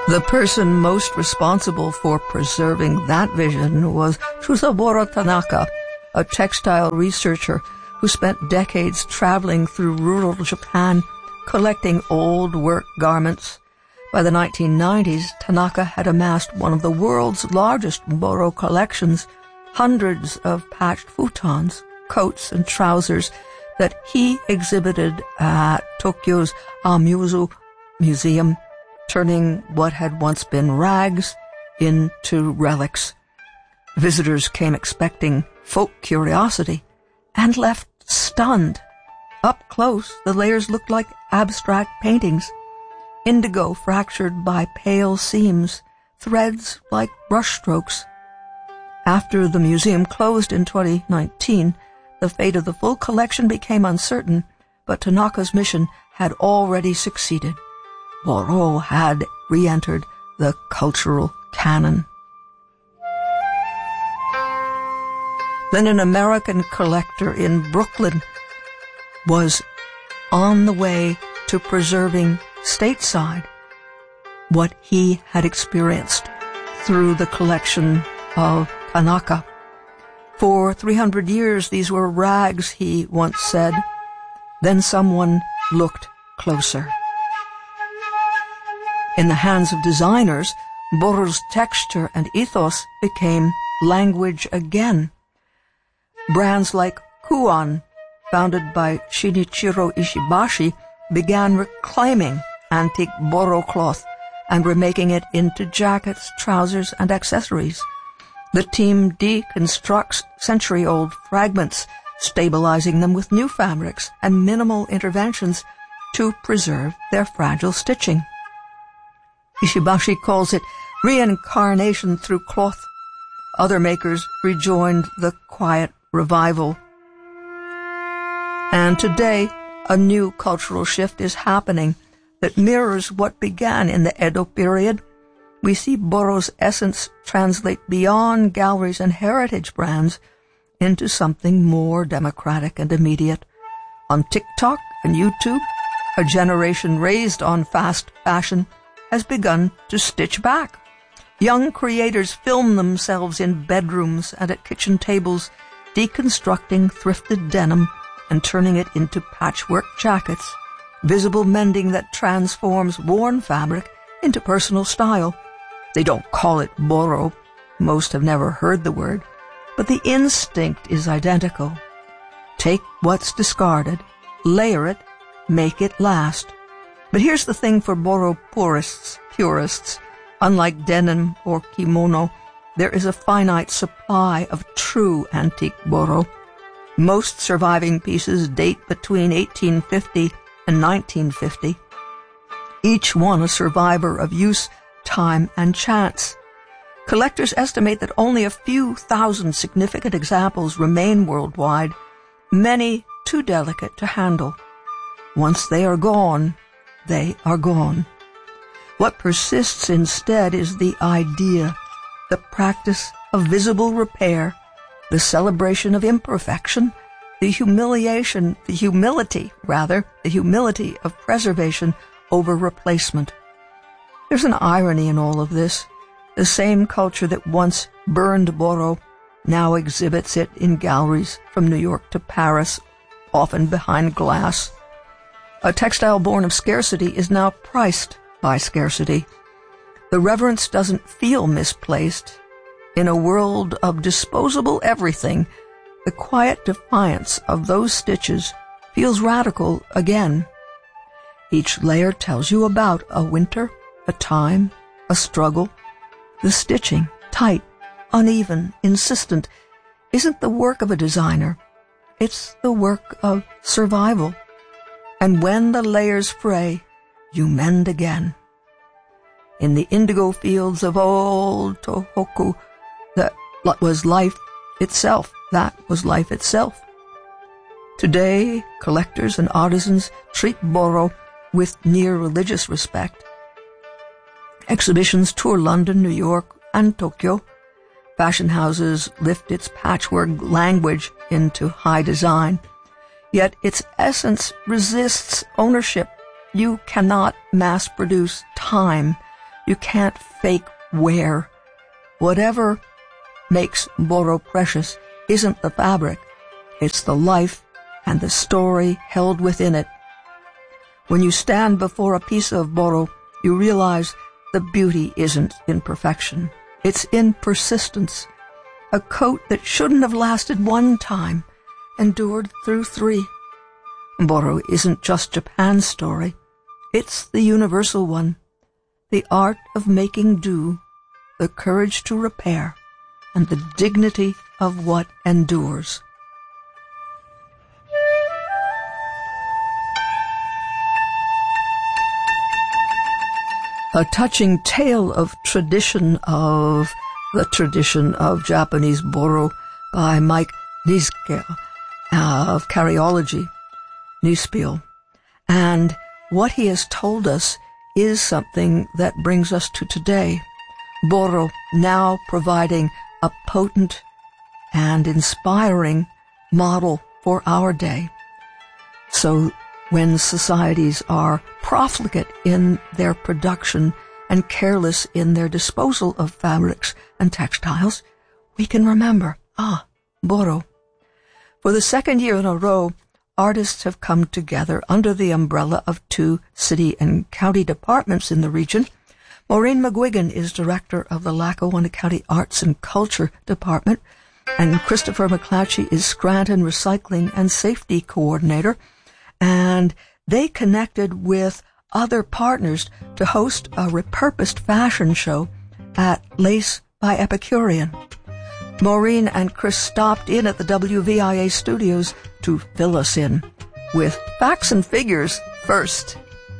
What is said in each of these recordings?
The person most responsible for preserving that vision was Chusaburo Tanaka, a textile researcher who spent decades traveling through rural Japan collecting old work garments. By the 1990s, Tanaka had amassed one of the world's largest Boro collections, hundreds of patched futons, coats, and trousers that he exhibited at Tokyo's Amuzu Museum, turning what had once been rags into relics. Visitors came expecting folk curiosity and left stunned. Up close, the layers looked like abstract paintings. Indigo fractured by pale seams, threads like brushstrokes. After the museum closed in 2019, the fate of the full collection became uncertain, but Tanaka's mission had already succeeded. Boro had re-entered the cultural canon. Then an American collector in Brooklyn was on the way to preserving stateside what he had experienced through the collection of Tanaka. For 300 years, these were rags, he once said. Then someone looked closer. In the hands of designers, Boro's texture and ethos became language again. Brands like Kuon, founded by Shinichiro Ishibashi, began reclaiming antique Boro cloth and remaking it into jackets, trousers, and accessories. The team deconstructs century-old fragments, stabilizing them with new fabrics and minimal interventions to preserve their fragile stitching. Ishibashi calls it reincarnation through cloth. Other makers rejoined the quiet revival. And today, a new cultural shift is happening that mirrors what began in the Edo period. We see Boro's essence translate beyond galleries and heritage brands into something more democratic and immediate. On TikTok and YouTube, a generation raised on fast fashion has begun to stitch back. Young creators film themselves in bedrooms and at kitchen tables, deconstructing thrifted denim and turning it into patchwork jackets, visible mending that transforms worn fabric into personal style. They don't call it Boro. Most have never heard the word, but the instinct is identical. Take what's discarded, layer it, make it last. But here's the thing for Boro purists. Unlike denim or kimono, there is a finite supply of true antique Boro. Most surviving pieces date between 1850 and 1950. Each one a survivor of use, time, and chance. Collectors estimate that only a few thousand significant examples remain worldwide, many too delicate to handle. Once they are gone, they are gone. What persists instead is the idea, the practice of visible repair, the celebration of imperfection, the humility of preservation over replacement. There's an irony in all of this. The same culture that once burned Boro now exhibits it in galleries from New York to Paris, often behind glass. A textile born of scarcity is now priced by scarcity. The reverence doesn't feel misplaced. In a world of disposable everything, the quiet defiance of those stitches feels radical again. Each layer tells you about a winter, a time, a struggle. The stitching, tight, uneven, insistent, isn't the work of a designer. It's the work of survival. And when the layers fray, you mend again. In the indigo fields of old Tohoku, that was life itself. Today, collectors and artisans treat Boro with near religious respect. Exhibitions tour London, New York, and Tokyo. Fashion houses lift its patchwork language into high design. Yet its essence resists ownership. You cannot mass-produce time, You can't fake wear. Whatever makes boro precious isn't the fabric, it's the life and the story held within it. When you stand before a piece of boro, you realize the beauty isn't in perfection. It's in persistence. A coat that shouldn't have lasted one time endured through 3. Boro isn't just Japan's story. It's the universal one. The art of making do, the courage to repair, and the dignity of what endures. A touching tale of the tradition of Japanese boro by Mike Niske of Karyology, Nispiel. And what he has told us is something that brings us to today. Boro now providing a potent and inspiring model for our day. So when societies are profligate in their production and careless in their disposal of fabrics and textiles, we can remember, boro. For the second year in a row, artists have come together under the umbrella of 2 city and county departments in the region. Maureen McGuigan is director of the Lackawanna County Arts and Culture Department, and Christopher McClatchy is Scranton Recycling and Safety Coordinator. And they connected with other partners to host a repurposed fashion show at Lace by Epicurean. Maureen and Chris stopped in at the WVIA studios to fill us in with facts and figures first.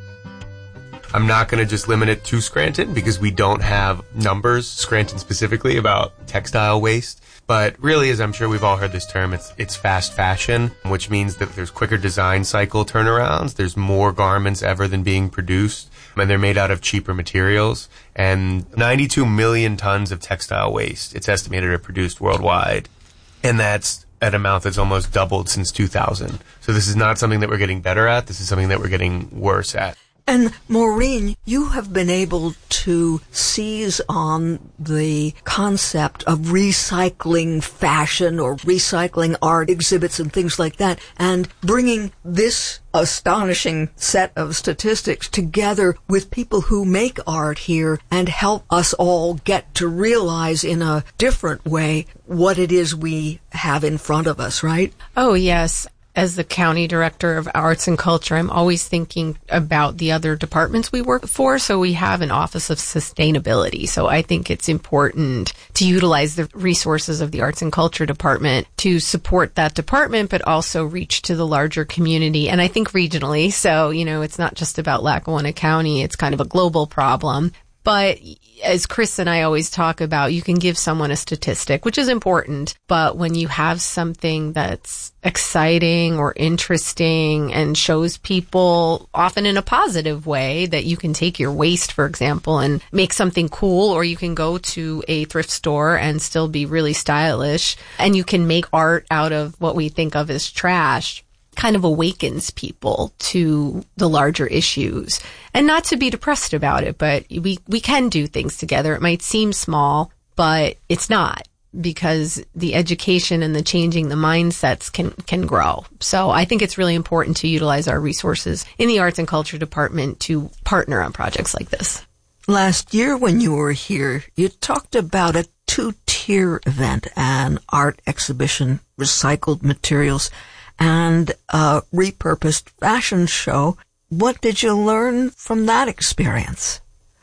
I'm not going to just limit it to Scranton because we don't have numbers, Scranton specifically, about textile waste. But really, as I'm sure we've all heard this term, it's fast fashion, which means that there's quicker design cycle turnarounds. There's more garments ever than being produced, and they're made out of cheaper materials. And 92 million tons of textile waste, it's estimated, are produced worldwide. And that's an amount that's almost doubled since 2000. So this is not something that we're getting better at. This is something that we're getting worse at. And Maureen, you have been able to seize on the concept of recycling fashion or recycling art exhibits and things like that, and bringing this astonishing set of statistics together with people who make art here and help us all get to realize in a different way what it is we have in front of us, right? Oh, yes. As the county director of arts and culture, I'm always thinking about the other departments we work for. So we have an office of sustainability. So I think it's important to utilize the resources of the arts and culture department to support that department, but also reach to the larger community. And I think regionally. So, it's not just about Lackawanna County. It's kind of a global problem. But as Chris and I always talk about, you can give someone a statistic, which is important. But when you have something that's exciting or interesting and shows people, often in a positive way, that you can take your waste, for example, and make something cool, or you can go to a thrift store and still be really stylish, and you can make art out of what we think of as trash, kind of awakens people to the larger issues. And not to be depressed about it, but we can do things together. It might seem small, but it's not, because the education and the changing the mindsets can grow. So I think it's really important to utilize our resources in the arts and culture department to partner on projects like this. Last year when you were here, you talked about a 2-tier event, an art exhibition, recycled materials, and a repurposed fashion show. What did you learn from that experience?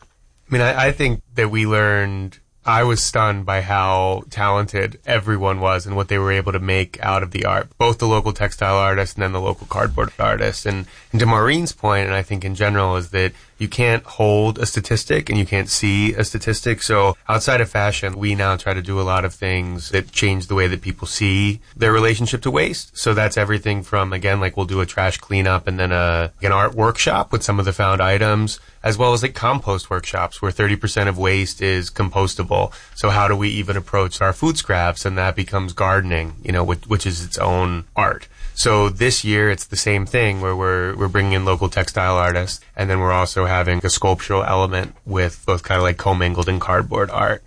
I think that I was stunned by how talented everyone was and what they were able to make out of the art, both the local textile artists and then the local cardboard artists. And to Maureen's point, and I think in general, is that you can't hold a statistic and you can't see a statistic. So outside of fashion, we now try to do a lot of things that change the way that people see their relationship to waste. So that's everything from, again, like we'll do a trash cleanup and then an art workshop with some of the found items, as well as like compost workshops where 30% of waste is compostable. So how do we even approach our food scraps? And that becomes gardening, which is its own art. So this year it's the same thing where we're bringing in local textile artists, and then we're also having a sculptural element with both kind of like commingled and cardboard art.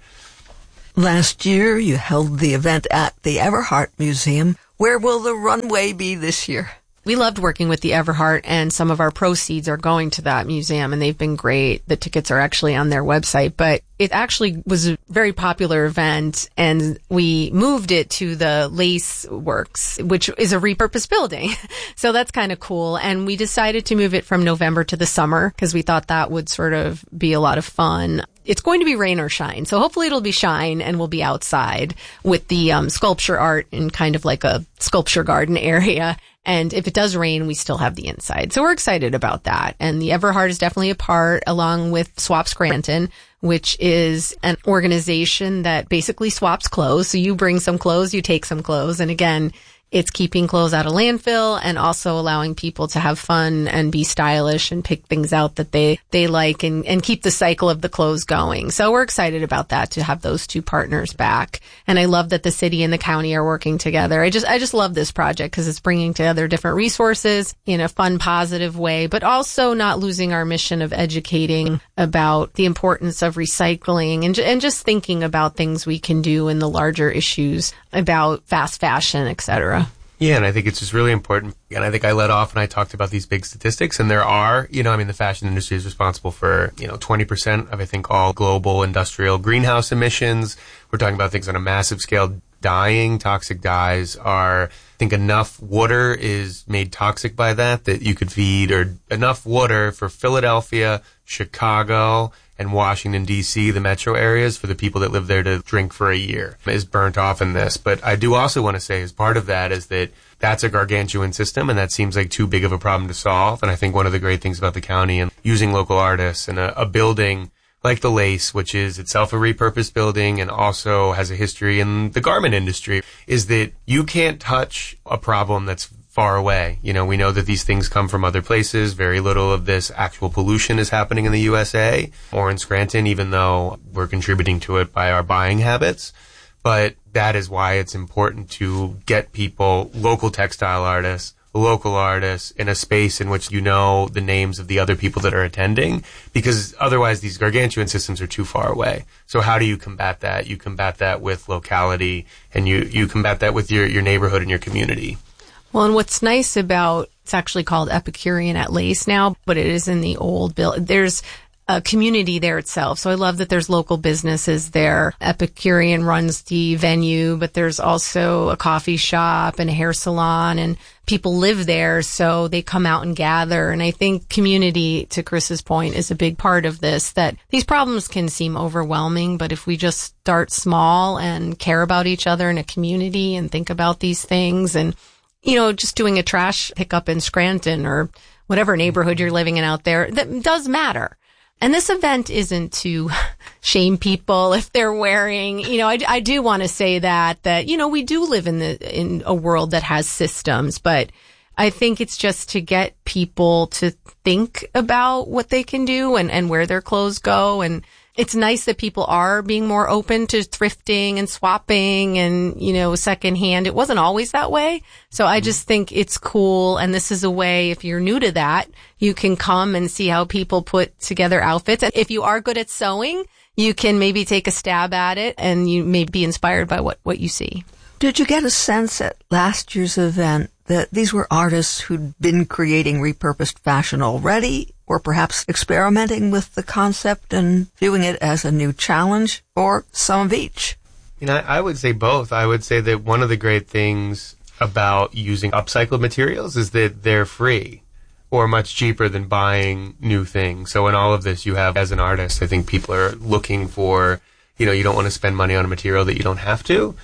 Last year, you held the event at the Everhart Museum. Where will the runway be this year? We loved working with the Everhart, and some of our proceeds are going to that museum, and they've been great. The tickets are actually on their website, but it actually was a very popular event, and we moved it to the Lace Works, which is a repurposed building. So that's kind of cool. And we decided to move it from November to the summer because we thought that would sort of be a lot of fun. It's going to be rain or shine. So hopefully it'll be shine and we'll be outside with the sculpture art in kind of like a sculpture garden area. And if it does rain, we still have the inside. So we're excited about that. And the Everhart is definitely a part, along with Swap Scranton, which is an organization that basically swaps clothes. So you bring some clothes, you take some clothes. And again, it's keeping clothes out of landfill and also allowing people to have fun and be stylish and pick things out that they like and keep the cycle of the clothes going. So we're excited about that, to have those two partners back. And I love that the city and the county are working together. I just love this project because it's bringing together different resources in a fun, positive way, but also not losing our mission of educating about the importance of recycling and just thinking about things we can do in the larger issues about fast fashion, etc. Yeah, and I think it's just really important. And I think I led off and I talked about these big statistics, and there are, the fashion industry is responsible for, 20% of, I think, all global industrial greenhouse emissions. We're talking about things on a massive scale. Dyeing, toxic dyes are, I think enough water is made toxic by that you could feed, or enough water for Philadelphia, Chicago, and Washington, D.C., the metro areas, for the people that live there to drink for a year, is burnt off in this. But I do also want to say, as part of that, is that that's a gargantuan system, and that seems like too big of a problem to solve. And I think one of the great things about the county and using local artists and a building like the Lace, which is itself a repurposed building and also has a history in the garment industry, is that you can't touch a problem that's far away. We know that these things come from other places. Very little of this actual pollution is happening in the USA or in Scranton, even though we're contributing to it by our buying habits. But that is why it's important to get people, local textile artists, local artists, in a space in which the names of the other people that are attending, because otherwise these gargantuan systems are too far away. So how do you combat that? You combat that with locality, and you combat that with your neighborhood and your community. Well, and what's nice about, it's actually called Epicurean at Lace now, but it is in the old building. There's a community there itself. So I love that there's local businesses there. Epicurean runs the venue, but there's also a coffee shop and a hair salon, and people live there, so they come out and gather. And I think community, to Chris's point, is a big part of this, that these problems can seem overwhelming, but if we just start small and care about each other in a community and think about these things, and just doing a trash pickup in Scranton or whatever neighborhood you're living in out there, that does matter. And this event isn't to shame people if they're wearing, I do want to say that, we do live in a world that has systems, but I think it's just to get people to think about what they can do and where their clothes go. And it's nice that people are being more open to thrifting and swapping and, secondhand. It wasn't always that way. So I just think it's cool. And this is a way, if you're new to that, you can come and see how people put together outfits. And if you are good at sewing, you can maybe take a stab at it and you may be inspired by what you see. Did you get a sense at last year's event that these were artists who'd been creating repurposed fashion already, or perhaps experimenting with the concept and viewing it as a new challenge, or some of each? I would say both. I would say that one of the great things about using upcycled materials is that they're free or much cheaper than buying new things. So in all of this, you have, as an artist, I think people are looking for, you don't want to spend money on a material that you don't have to.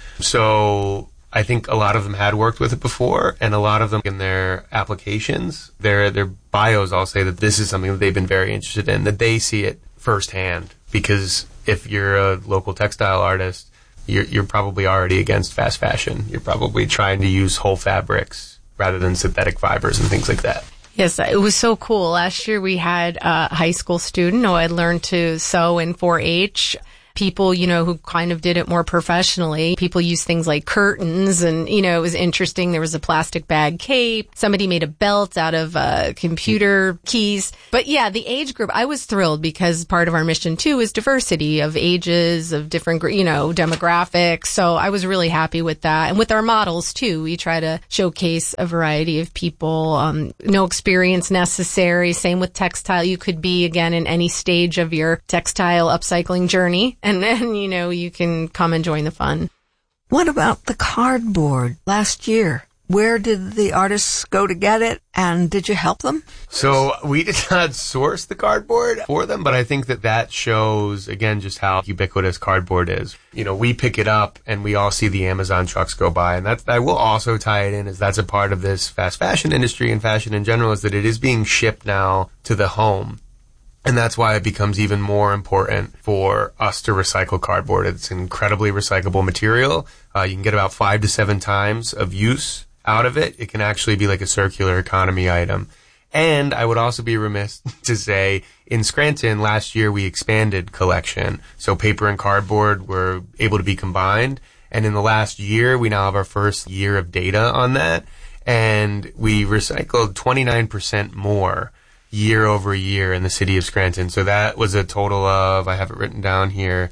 So I think a lot of them had worked with it before, and a lot of them in their applications, their bios all say that this is something that they've been very interested in, that they see it firsthand. Because if you're a local textile artist, you're probably already against fast fashion. You're probably trying to use whole fabrics rather than synthetic fibers and things like that. Yes, it was so cool. Last year we had a high school student who had learned to sew in 4-H. people, who kind of did it more professionally. People use things like curtains and, it was interesting. There was a plastic bag cape. Somebody made a belt out of computer keys. But yeah, the age group, I was thrilled because part of our mission too is diversity of ages, of different, demographics. So I was really happy with that. And with our models too, we try to showcase a variety of people, no experience necessary. Same with textile. You could be, again, in any stage of your textile upcycling journey. And then, you can come and join the fun. What about the cardboard last year? Where did the artists go to get it, and did you help them? So we did not source the cardboard for them, but I think that shows, again, just how ubiquitous cardboard is. We pick it up, and we all see the Amazon trucks go by, and I will also tie it in, as that's a part of this fast fashion industry and fashion in general, is that it is being shipped now to the home. And that's why it becomes even more important for us to recycle cardboard. It's an incredibly recyclable material. You can get about 5 to 7 times of use out of it. It can actually be like a circular economy item. And I would also be remiss to say, in Scranton, last year we expanded collection. So paper and cardboard were able to be combined. And in the last year, we now have our first year of data on that. And we recycled 29% more year over year in the city of Scranton. So that was a total of, I have it written down here,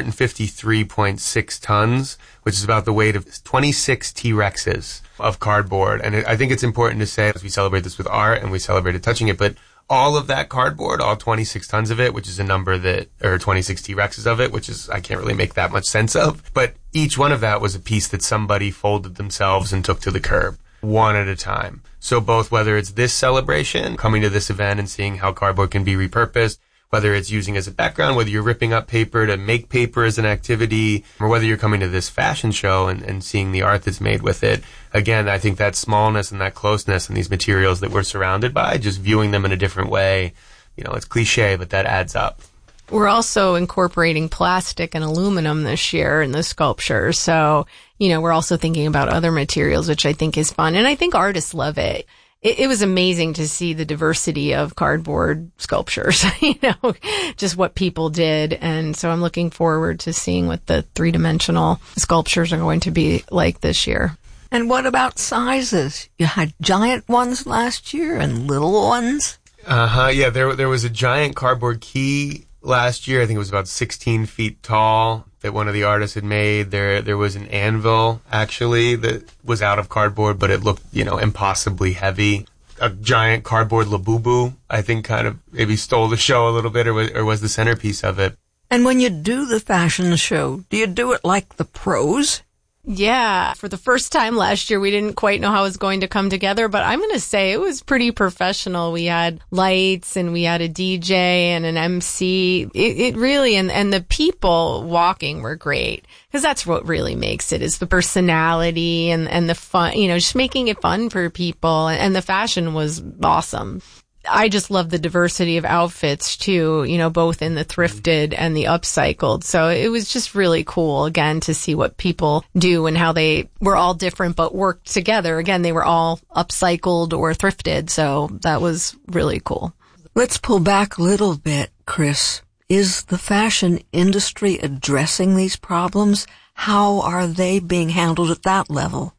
253.6 tons, which is about the weight of 26 T-Rexes of cardboard. And I think it's important to say, as we celebrate this with art and we celebrated touching it, but all of that cardboard, all 26 tons of it, which is a number or 26 T-Rexes of it, which is, I can't really make that much sense of, but each one of that was a piece that somebody folded themselves and took to the curb, one at a time. So both whether it's this celebration, coming to this event and seeing how cardboard can be repurposed, whether it's using as a background, whether you're ripping up paper to make paper as an activity, or whether you're coming to this fashion show and seeing the art that's made with it. Again, I think that smallness and that closeness and these materials that we're surrounded by, just viewing them in a different way, it's cliche, but that adds up. We're also incorporating plastic and aluminum this year in the sculpture. So, we're also thinking about other materials, which I think is fun. And I think artists love it. It was amazing to see the diversity of cardboard sculptures, just what people did. And so I'm looking forward to seeing what the 3-dimensional sculptures are going to be like this year. And what about sizes? You had giant ones last year and little ones? Yeah, there was a giant cardboard key last year. I think it was about 16 feet tall that one of the artists had made. There was an anvil, actually, that was out of cardboard, but it looked, impossibly heavy. A giant cardboard Labubu, I think, kind of maybe stole the show a little bit or was the centerpiece of it. And when you do the fashion show, do you do it like the pros? Yeah. For the first time last year, we didn't quite know how it was going to come together, but I'm going to say it was pretty professional. We had lights and we had a DJ and an MC. It really, and the people walking were great, because that's what really makes it, is the personality and the fun, just making it fun for people. And the fashion was awesome. I just love the diversity of outfits too, both in the thrifted and the upcycled. So it was just really cool, again, to see what people do and how they were all different but worked together. Again, they were all upcycled or thrifted. So that was really cool. Let's pull back a little bit, Chris. Is the fashion industry addressing these problems? How are they being handled at that level?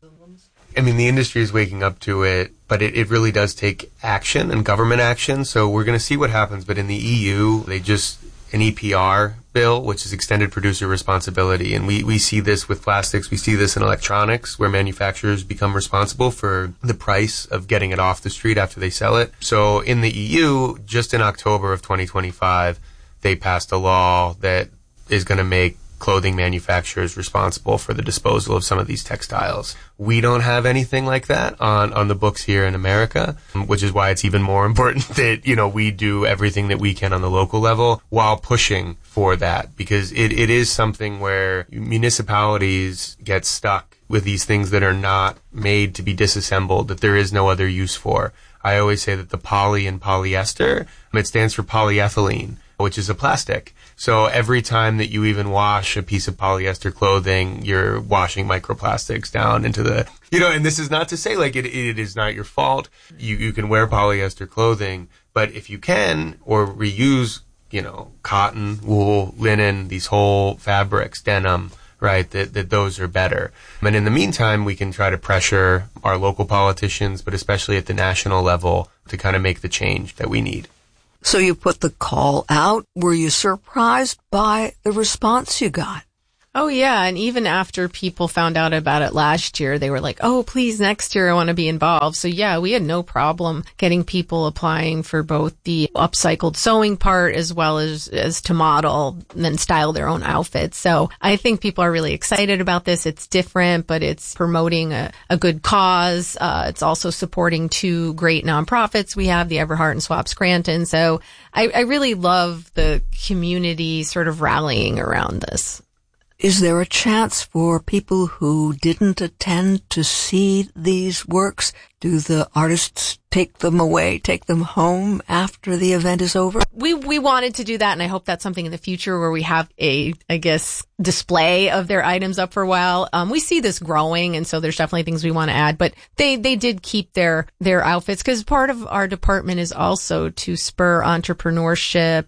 I mean, the industry is waking up to it, but it really does take action and government action. So we're going to see what happens. But in the EU, they just, an EPR bill, which is extended producer responsibility. And we see this with plastics. We see this in electronics, where manufacturers become responsible for the price of getting it off the street after they sell it. So in the EU, just in October of 2025, they passed a law that is going to make clothing manufacturers responsible for the disposal of some of these textiles. We don't have anything like that on the books here in America, which is why it's even more important that, we do everything that we can on the local level while pushing for that, because it is something where municipalities get stuck with these things that are not made to be disassembled, that there is no other use for. I always say that the poly in polyester, it stands for polyethylene, which is a plastic. So every time that you even wash a piece of polyester clothing, you're washing microplastics down into the, and this is not to say like it is not your fault. You can wear polyester clothing, but if you can, or reuse cotton, wool, linen, these whole fabrics, denim, right, that those are better. And in the meantime, we can try to pressure our local politicians, but especially at the national level, to kind of make the change that we need. So you put the call out. Were you surprised by the response you got? Oh, yeah. And even after people found out about it last year, they were like, oh, please, next year I want to be involved. So, yeah, we had no problem getting people applying for both the upcycled sewing part as well as to model and then style their own outfits. So I think people are really excited about this. It's different, but it's promoting a good cause. It's also supporting two great nonprofits we have, the Everhart and Swap Scranton. So I really love the community sort of rallying around this. Is there a chance for people who didn't attend to see these works? Do the artists take them away, take them home after the event is over? We wanted to do that, and I hope that's something in the future where we have a, display of their items up for a while. We see this growing, and so there's definitely things we want to add, but they did keep their outfits, because part of our department is also to spur entrepreneurship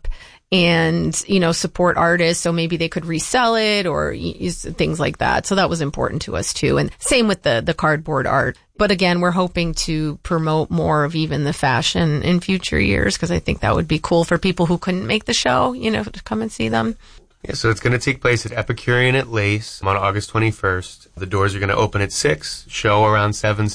and, support artists. So maybe they could resell it or use things like that. So that was important to us too. And same with the cardboard art. But again, we're hoping to promote more of even the fashion in future years, because I think that would be cool for people who couldn't make the show, to come and see them. Yeah, so it's going to take place at Epicurean at Lace on August 21st. The doors are going to open at 6, show around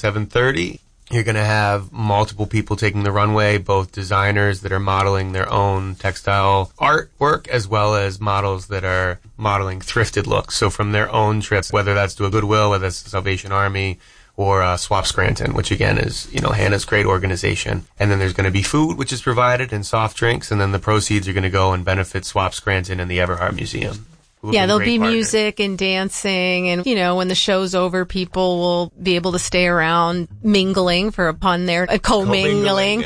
7:30. You're going to have multiple people taking the runway, both designers that are modeling their own textile artwork, as well as models that are modeling thrifted looks. So from their own trips, whether that's to a Goodwill, whether that's the Salvation Army, or Swap Scranton, which again is, Hannah's great organization. And then there's going to be food, which is provided, and soft drinks, and then the proceeds are going to go and benefit Swap Scranton and the Everhart Museum. Yeah, there'll be music and dancing, and when the show's over, people will be able to stay around mingling upon their co-mingling.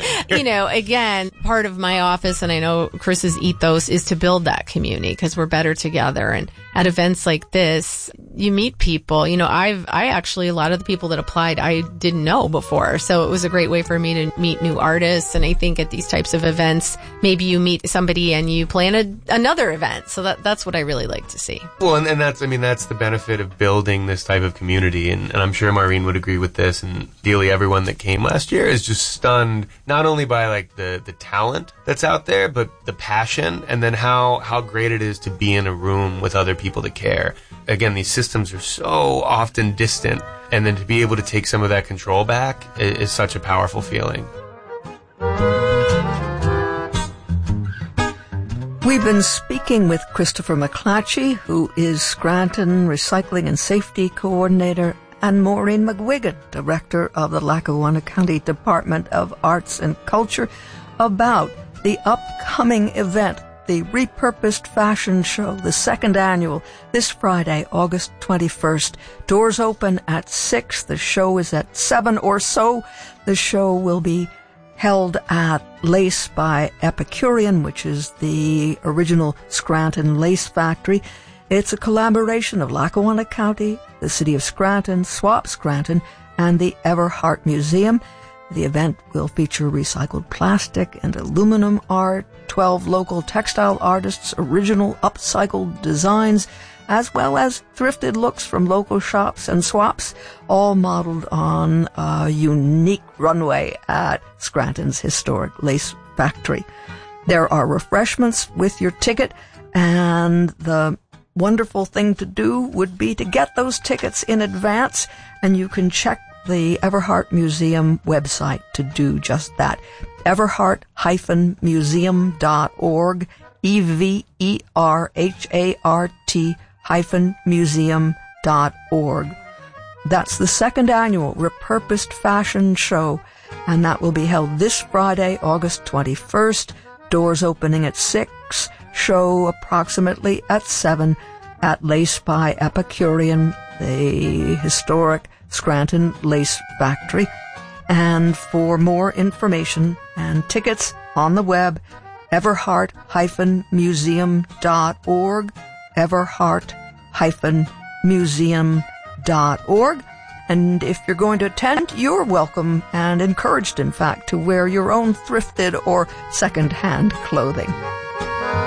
Again, part of my office, and I know Chris's ethos, is to build that community, because we're better together. And at events like this, you meet people. I actually, a lot of the people that applied, I didn't know before. So it was a great way for me to meet new artists. And I think at these types of events, maybe you meet somebody and you plan another event. So that's what I really like to see. Well, and that's the benefit of building this type of community. And I'm sure Maureen would agree with this. And ideally, everyone that came last year is just stunned, not only by the talent that's out there, but the passion, and then how great it is to be in a room with other people that care. Again, these systems are so often distant, and then to be able to take some of that control back is such a powerful feeling. We've been speaking with Christopher McClatchy, who is Scranton Recycling and Safety Coordinator, and Maureen McGuigan, Director of the Lackawanna County Department of Arts and Culture, about the upcoming event, the Repurposed Fashion Show, the second annual, this Friday, August 21st. Doors open at 6. The show is at 7 or so. The show will be held at Lace by Epicurean, which is the original Scranton lace factory. It's a collaboration of Lackawanna County, the City of Scranton, Swap Scranton, and the Everhart Museum. The event will feature recycled plastic and aluminum art, 12 local textile artists' original upcycled designs, as well as thrifted looks from local shops and swaps, all modeled on a unique runway at Scranton's historic lace factory. There are refreshments with your ticket, and the wonderful thing to do would be to get those tickets in advance, and you can check the Everhart Museum website to do just that. Everhart-museum.org, EVERHART-museum.org. That's the second annual Repurposed Fashion Show, and that will be held this Friday, August 21st. Doors opening at 6, show approximately at 7 at Lace by Epicurean, the historic Scranton Lace Factory. And for more information and tickets on the web, everhart-museum.org, everhart-museum.org. And if you're going to attend, you're welcome and encouraged, in fact, to wear your own thrifted or second-hand clothing.